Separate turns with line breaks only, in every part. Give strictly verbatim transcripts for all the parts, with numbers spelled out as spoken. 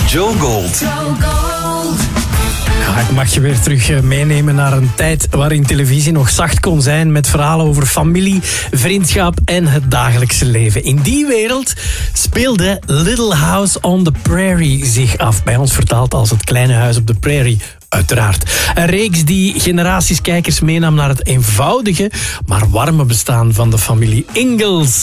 Joe Gold.
Ja, ik mag je weer terug meenemen naar een tijd waarin televisie nog zacht kon zijn met verhalen over familie, vriendschap en het dagelijkse leven. In die wereld speelde Little House on the Prairie zich af. Bij ons vertaald als Het Kleine Huis op de Prairie. Uiteraard. Een reeks die generaties kijkers meenam naar het eenvoudige, maar warme bestaan van de familie Ingalls.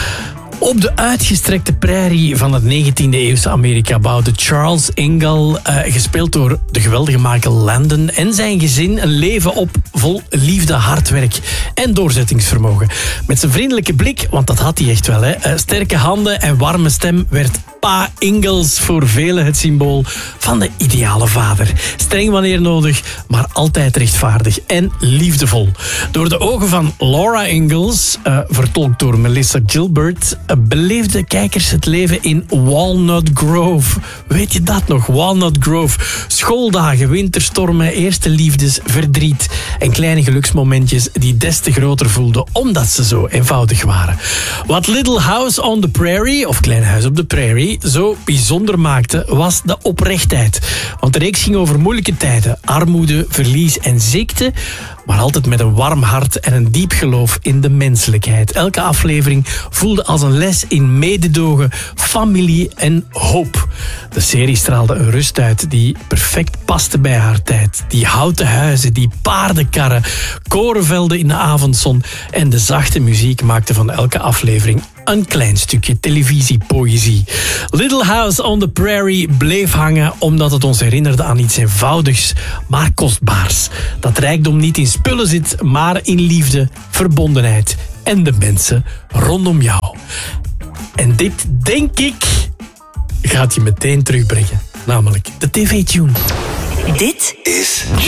Op de uitgestrekte prairie van het negentiende eeuwse Amerika bouwde Charles Ingalls, uh, gespeeld door de geweldige Michael Landon, en zijn gezin een leven op vol liefde, hard werk en doorzettingsvermogen. Met zijn vriendelijke blik, want dat had hij echt wel, hè, uh, sterke handen en warme stem werd Pa Ingalls voor velen het symbool van de ideale vader. Streng wanneer nodig, maar altijd rechtvaardig en liefdevol. Door de ogen van Laura Ingalls, uh, vertolkt door Melissa Gilbert, uh, beleefden kijkers het leven in Walnut Grove. Weet je dat nog? Walnut Grove. Schooldagen, winterstormen, eerste liefdes, verdriet en kleine geluksmomentjes die des te groter voelden omdat ze zo eenvoudig waren. Wat Little House on the Prairie, of Klein Huis op de Prairie, zo bijzonder maakte, was de oprechtheid. Want de reeks ging over moeilijke tijden, armoede, verlies en ziekte, maar altijd met een warm hart en een diep geloof in de menselijkheid. Elke aflevering voelde als een les in mededogen, familie en hoop. De serie straalde een rust uit die perfect paste bij haar tijd. Die houten huizen, die paardenkarren, korenvelden in de avondzon en de zachte muziek maakten van elke aflevering een klein stukje televisiepoëzie. Little House on the Prairie bleef hangen omdat het ons herinnerde aan iets eenvoudigs, maar kostbaars. Dat rijkdom niet in spullen zit, maar in liefde, verbondenheid en de mensen rondom jou. En dit, denk ik, gaat je meteen terugbrengen. Namelijk de tv-tune.
Dit
is